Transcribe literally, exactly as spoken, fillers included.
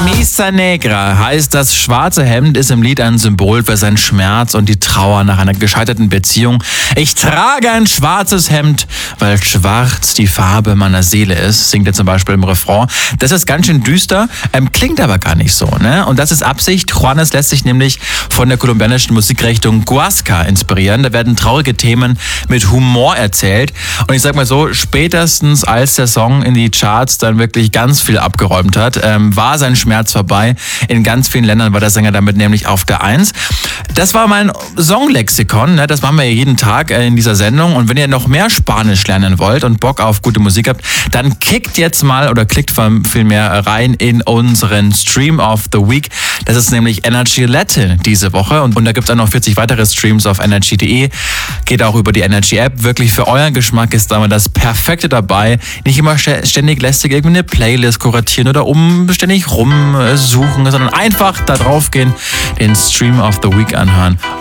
Camisa Negra heißt das schwarze Hemd, ist im Lied ein Symbol für seinen Schmerz und die Trauer nach einer gescheiterten Beziehung. Ich trage ein schwarzes Hemd, weil schwarz die Farbe meiner Seele ist, singt er zum Beispiel im Refrain. Das ist ganz schön düster, ähm, klingt aber gar nicht so, ne? Und das ist Absicht. Juanes lässt sich nämlich von der kolumbianischen Musikrichtung Guasca inspirieren. Da werden traurige Themen mit Humor erzählt. Und ich sag mal so, spätestens als der Song in die Charts dann wirklich ganz viel abgeräumt hat, ähm, war sein Schmerz vorbei. In ganz vielen Ländern war der Sänger damit nämlich auf der Eins. Das war mein Songlexikon, ne? Das machen wir jeden Tag äh, in dieser Sendung. Und wenn ihr noch mehr Spanisch lernen wollt und Bock auf gute Musik habt, dann klickt jetzt mal oder klickt viel mehr rein in unseren Stream of the Week. Das ist nämlich Energy Latin diese Woche. Und, und da gibt es auch noch vierzig weitere Streams auf energy punkt de. Geht auch über die Energy App. Wirklich für euren Geschmack ist da das Perfekte dabei. Nicht immer ständig lästig irgendwie eine Playlist kuratieren oder umständig rumsuchen, sondern einfach da drauf gehen, den Stream of the Week anhören